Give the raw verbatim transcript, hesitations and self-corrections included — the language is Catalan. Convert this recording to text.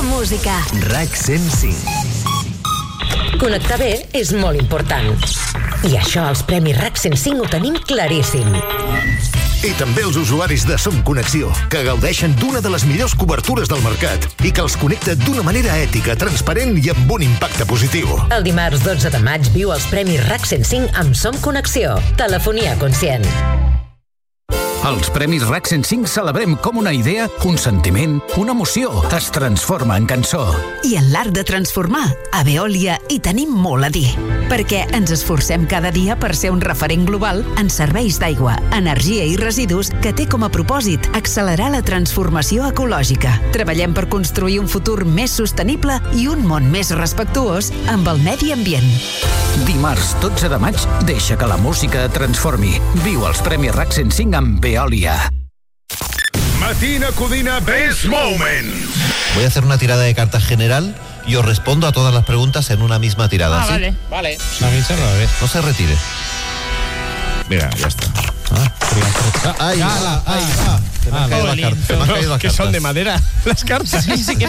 música. RAC cent cinc. Connectar bé és molt important. I això als Premis RAC cent cinc ho tenim claríssim. I també els usuaris de Som Connexió, que gaudeixen d'una de les millors cobertures del mercat i que els connecta d'una manera ètica, transparent i amb un impacte positiu. El dimarts dotze de maig viu els Premis RAC cent cinc amb Som Connexió. Telefonia conscient. Als Premis RAC cent cinc celebrem com una idea, un sentiment, una emoció es transforma en cançó. I en l'art de transformar, a Veolia hi tenim molt a dir. Perquè ens esforcem cada dia per ser un referent global en serveis d'aigua, energia i residus que té com a propòsit accelerar la transformació ecològica. Treballem per construir un futur més sostenible i un món més respectuós amb el medi ambient. Dimarts dotze de maig, deixa que la música et transformi. Viu els Premis RAC cent cinc amb Veolia. Matina Codina Best Moment. Voy a hacer una tirada de cartas general y os respondo a todas las preguntas en una misma tirada. Ah, ¿sí? vale. Vale. Sí. No se retire. Mira, ya está. Ah, ah, ahí, Ala, ahí va. Se me han caído las cartas. Se me han caído las que cartas. son de madera las cartas. Sí, sí, que